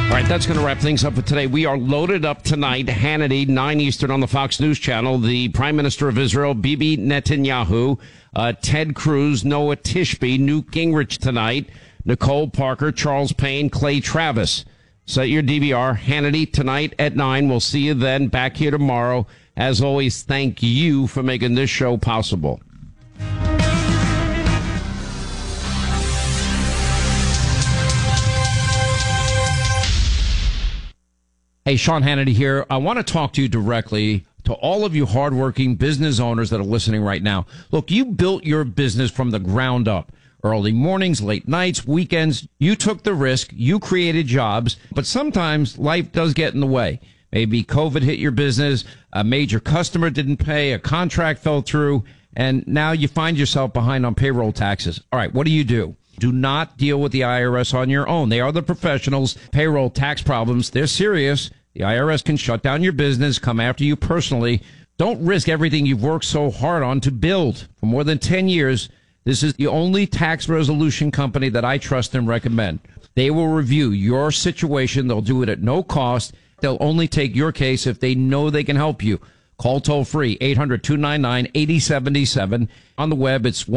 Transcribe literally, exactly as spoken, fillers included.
All right, that's going to wrap things up for today. We are loaded up tonight. Hannity, nine Eastern on the Fox News Channel. The Prime Minister of Israel, Bibi Netanyahu, uh, Ted Cruz, Noah Tishby, Newt Gingrich tonight, Nicole Parker, Charles Payne, Clay Travis. Set your D V R. Hannity tonight at nine. We'll see you then. Back here tomorrow. As always, thank you for making this show possible. Hey, Sean Hannity here. I want to talk to you directly, to all of you hardworking business owners that are listening right now. Look, you built your business from the ground up. Early mornings, late nights, weekends. You took the risk. You created jobs. But sometimes life does get in the way. Maybe COVID hit your business, a major customer didn't pay, a contract fell through, and now you find yourself behind on payroll taxes. All right, what do you do? Do not deal with the I R S on your own. They are the professionals. Payroll tax problems, they're serious. The I R S can shut down your business, come after you personally. Don't risk everything you've worked so hard on to build. For more than ten years, this is the only tax resolution company that I trust and recommend. They will review your situation. They'll do it at no cost. They'll only take your case if they know they can help you. Call toll free, eight hundred, two nine nine, eight oh seven seven. On the web, it's